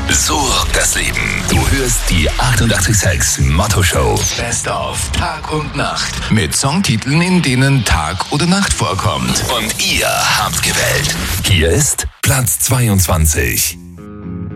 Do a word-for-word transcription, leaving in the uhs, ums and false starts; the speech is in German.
So rockt das Leben. Du hörst die achtundachtzig Komma sechs Motto Show. Best of Tag und Nacht. Mit Songtiteln, in denen Tag oder Nacht vorkommt. Und ihr habt gewählt. Hier ist Platz zweiundzwanzig.